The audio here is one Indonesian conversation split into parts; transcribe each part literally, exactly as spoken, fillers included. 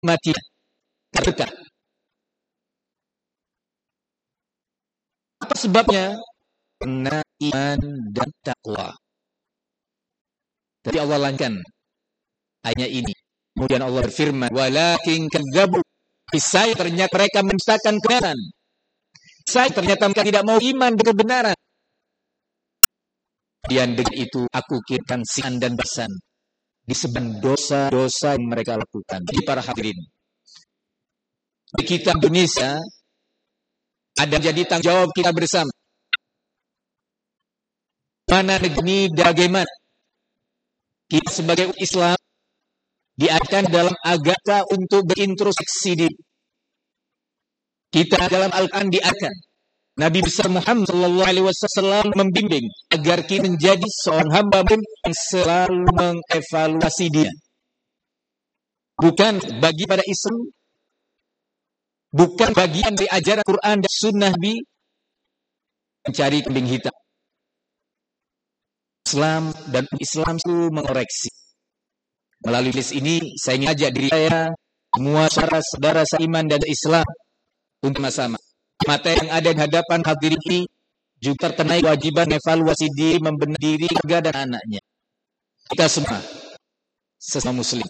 mati berkah. Apa sebabnya? Karena iman dan takwa. Tapi Allah lanjutkan ayatnya ini. Kemudian Allah berfirman, walakin kadzabu. Saya ternyata mereka mendustakan kebenaran. Saya ternyata mereka tidak mau iman dengan kebenaran. Dan dengan itu aku kirimkan siksaan dan balasan disebabkan dosa-dosa yang mereka lakukan. Jadi para hadirin, di kita Indonesia ada jadi tanggung jawab kita bersama. Mana negeri bagaimana kita sebagai Islam diajarkan dalam agama untuk berintrospeksi diri. Kita dalam Al-Quran diajarkan, Nabi besar Muhammad sallallahu alaihi wasallam membimbing agar kita menjadi seorang hamba yang selalu mengevaluasi dia. Bukan bagi pada Islam, bukan bagian dari ajaran Quran dan Sunnah Nabi mencari kambing hitam. Islam dan Islam itu mengoreksi. Melalui list ini, saya ingin ajak diri saya, semua saudara-saudara seiman dan Islam, untuk sama-sama. Mata yang ada di hadapan hadirin ini juga terkena kewajiban evaluasi diri, membenahi diri, keluarga dan anaknya. Kita semua sesama Muslim.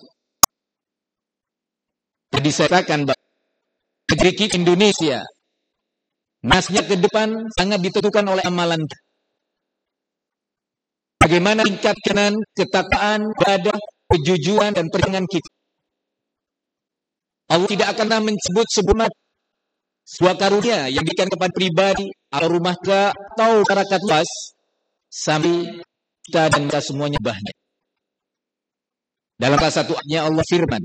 Jadi saya katakan bahwa negeri kita Indonesia, nasibnya ke depan sangat ditentukan oleh amalan kita. Bagaimana tingkatkan ketakwaan, ibadah, kejujuran dan perjuangan kita. Allah tidak akan menyebut sebuah sebuah karunia yang diberikan kepada pribadi atau rumah tangga atau masyarakat luas sampai kita dan kita semuanya bahagia. Dalam salah satu ayatnya Allah firman,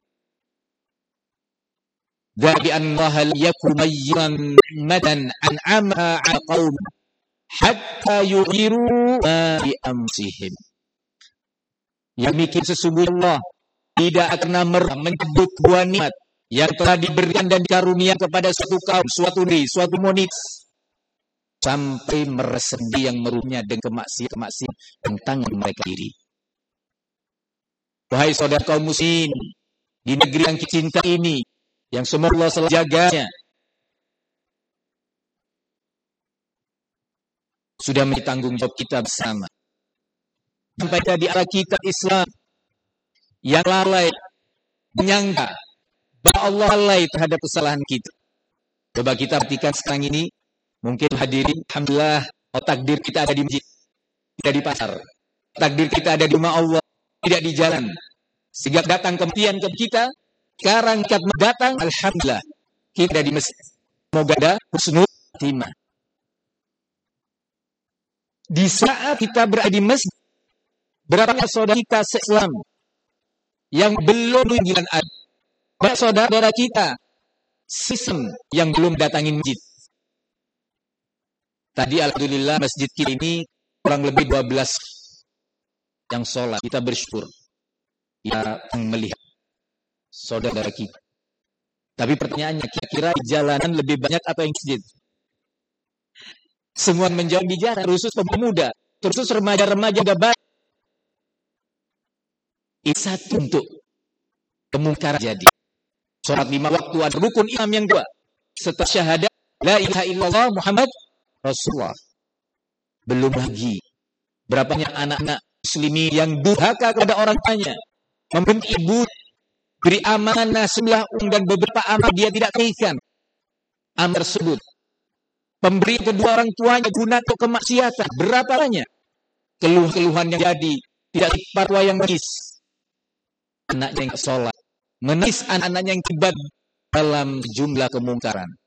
"Dzalika annahu yakum mayyan madan an'ama 'ala qaum hatta yu'iru ma bi amsihim." Yang mikir sesungguhnya Allah tidak akan menyebut buah nikmat yang telah diberikan dan dikaruniakan kepada suatu kaum, suatu negeri, suatu komunitas sampai meresendi yang meruginya dengan kemaksiatan tentang mereka diri. Wahai saudara kaum muslimin di negeri yang kita cinta ini, yang semoga Allah selalu jaganya, sudah menjadi tanggung jawab kita bersama. Sampai tadi ala kita Islam yang lalai menyangka bahwa Allah lalai terhadap kesalahan kita. Coba kita perhatikan sekarang ini, mungkin hadirin, alhamdulillah, oh, takdir kita ada di masjid, tidak di pasar. Takdir kita ada di rumah Allah, tidak di jalan. Sehingga datang kematian ke kita, sekarang kita datang, alhamdulillah, kita ada di masjid. Semoga ada husnul khatimah. Di saat kita berada di masjid, berapa saudara kita se-Islam yang belum menunjukkan ada? Banyak saudara kita sistem yang belum datangi masjid. Tadi alhamdulillah masjid kita ini kurang lebih dua belas yang sholat. Kita bersyukur ya melihat saudara kita. Tapi pertanyaannya, kira-kira di jalanan lebih banyak atau yang masjid? Semua menjawab di jalan, khusus pemuda, khusus remaja-remaja gak banyak. Itu satu untuk kemungkaran jadi. Sholat lima waktu ada rukun imam yang dua. Setelah syahadat la ilaha illallah Muhammad Rasulullah. Belum lagi berapa banyak anak-anak muslimin yang durhaka kepada orang tuanya, membenci ibu, beri amanah sebelah uang dan beberapa amanah dia tidak berikan. Amanah tersebut pemberi kedua orang tuanya guna untuk kemaksiatan. Berapa banyak keluh-keluhan yang jadi, tidak fatwa yang menangis, anaknya yang sholat, menangis anak-anaknya yang terlibat dalam jumlah kemungkaran.